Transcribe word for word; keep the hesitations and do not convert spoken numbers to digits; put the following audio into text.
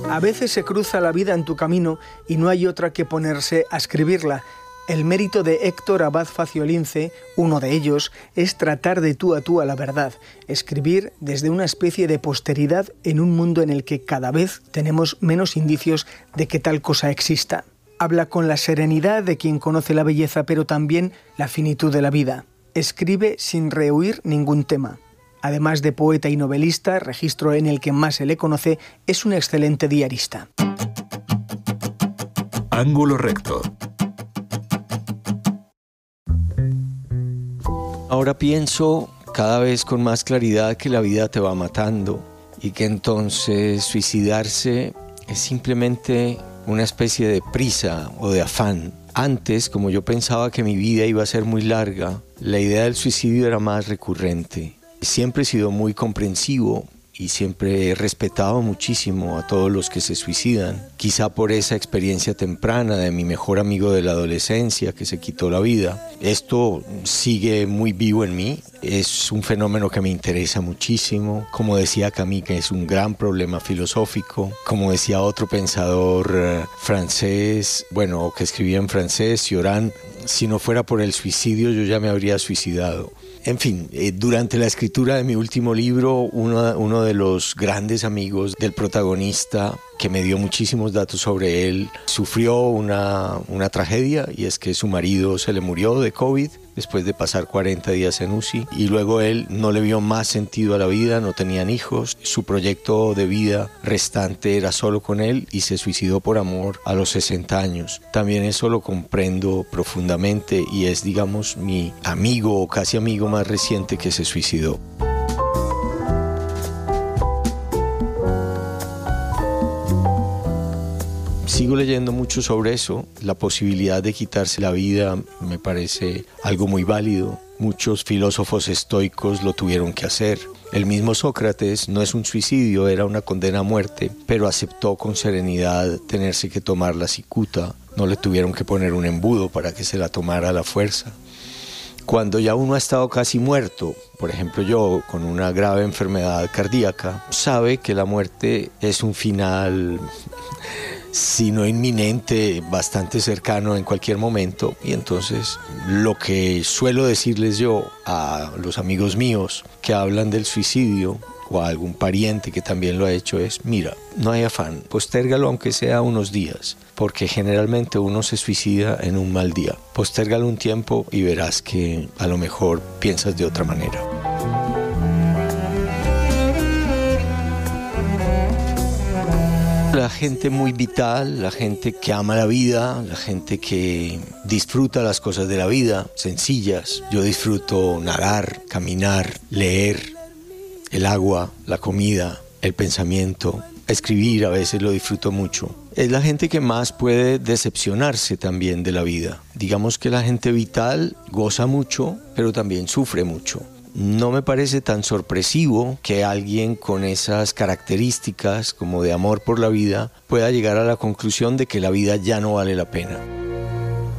A veces se cruza la vida en tu camino y no hay otra que ponerse a escribirla. El mérito de Héctor Abad Faciolince, uno de ellos, es tratar de tú a tú a la verdad, escribir desde una especie de posteridad en un mundo en el que cada vez tenemos menos indicios de que tal cosa exista. Habla con la serenidad de quien conoce la belleza, pero también la finitud de la vida. Escribe sin rehuir ningún tema. Además de poeta y novelista, registro en el que más se le conoce, es un excelente diarista. Ángulo recto. Ahora pienso cada vez con más claridad que la vida te va matando y que entonces suicidarse es simplemente una especie de prisa o de afán. Antes, como yo pensaba que mi vida iba a ser muy larga, la idea del suicidio era más recurrente. Siempre he sido muy comprensivo y siempre he respetado muchísimo a todos los que se suicidan. Quizá por esa experiencia temprana de mi mejor amigo de la adolescencia que se quitó la vida. Esto sigue muy vivo en mí. Es un fenómeno que me interesa muchísimo. Como decía Camus, que es un gran problema filosófico. Como decía otro pensador eh, francés, bueno, que escribía en francés, Cioran, si no fuera por el suicidio yo ya me habría suicidado. En fin, eh, durante la escritura de mi último libro, uno, uno de los grandes amigos del protagonista, que me dio muchísimos datos sobre él, sufrió una, una tragedia, y es que su marido se le murió de COVID después de pasar cuarenta días en U C I, y luego él no le vio más sentido a la vida, no tenían hijos, su proyecto de vida restante era solo con él y se suicidó por amor a los sesenta años. También eso lo comprendo profundamente y es, digamos, mi amigo o casi amigo más reciente que se suicidó. Sigo leyendo mucho sobre eso. La posibilidad de quitarse la vida me parece algo muy válido. Muchos filósofos estoicos lo tuvieron que hacer. El mismo Sócrates, no es un suicidio, era una condena a muerte, pero aceptó con serenidad tenerse que tomar la cicuta. No le tuvieron que poner un embudo para que se la tomara a la fuerza. Cuando ya uno ha estado casi muerto, por ejemplo yo con una grave enfermedad cardíaca, sabe que la muerte es un final, si no inminente, bastante cercano en cualquier momento. Y entonces lo que suelo decirles yo a los amigos míos que hablan del suicidio, o a algún pariente que también lo ha hecho, es: mira, no hay afán, postérgalo aunque sea unos días, porque generalmente uno se suicida en un mal día. Postérgalo un tiempo y verás que a lo mejor piensas de otra manera. La gente muy vital, la gente que ama la vida, la gente que disfruta las cosas de la vida, sencillas. Yo disfruto nadar, caminar, leer, el agua, la comida, el pensamiento, escribir, a veces lo disfruto mucho. Es la gente que más puede decepcionarse también de la vida. Digamos que la gente vital goza mucho, pero también sufre mucho. No me parece tan sorpresivo que alguien con esas características como de amor por la vida pueda llegar a la conclusión de que la vida ya no vale la pena.